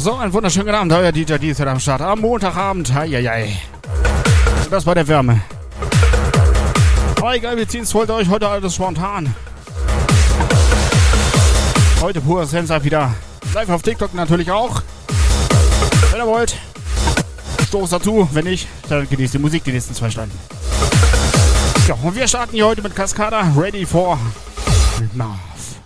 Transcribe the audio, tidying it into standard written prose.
So, einen wunderschönen guten Abend, euer DJ Dies am Start. Am Montagabend, heieiei. Das bei der Wärme. Aber egal, wir ziehen es für euch heute alles spontan. Heute pure Sense wieder. Live auf TikTok natürlich auch. Wenn ihr wollt, stoßt dazu. Wenn nicht, dann genießt die Musik die nächsten 2 Stunden. Ja, und wir starten hier heute mit Cascada. Ready for Love.